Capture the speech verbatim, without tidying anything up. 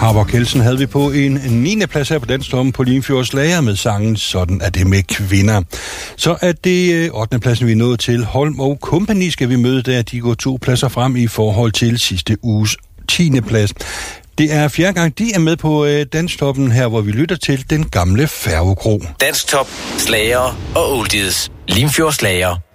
Harborg Kelsen havde vi på en niende plads her på Danstoppen på Limfjords Lager med sangen Sådan er det med kvinder. Så er det ottende pladsen, vi er nået til. Holm og Company skal vi møde der. De går to pladser frem i forhold til sidste uges tiende plads. Det er fjerde gang, de er med på Danstoppen her, hvor vi lytter til Den Gamle Færgekro. Danstop, slager og oldies. Limfjords Lager.